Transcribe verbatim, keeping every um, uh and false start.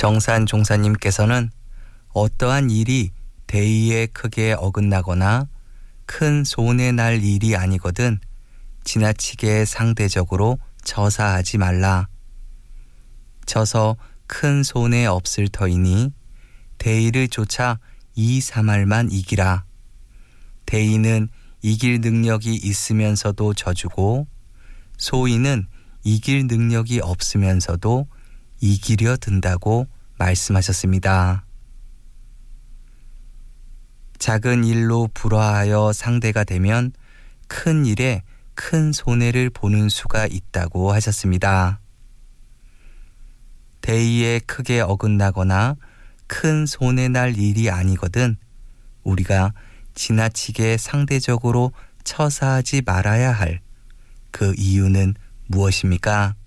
정산 종사님께서는 어떠한 일이 대의에 크게 어긋나거나 큰 손해 날 일이 아니거든 지나치게 상대적으로 처사하지 말라. 쳐서 큰 손해 없을 터이니 대의를 쫓아 이삼할만 이기라. 대의는 이길 능력이 있으면서도 져주고 소의는 이길 능력이 없으면서도 이기려 든다고 말씀하셨습니다. 작은 일로 불화하여 상대가 되면 큰 일에 큰 손해를 보는 수가 있다고 하셨습니다. 대의에 크게 어긋나거나 큰 손해 날 일이 아니거든 우리가 지나치게 상대적으로 처사하지 말아야 할 그 이유는 무엇입니까?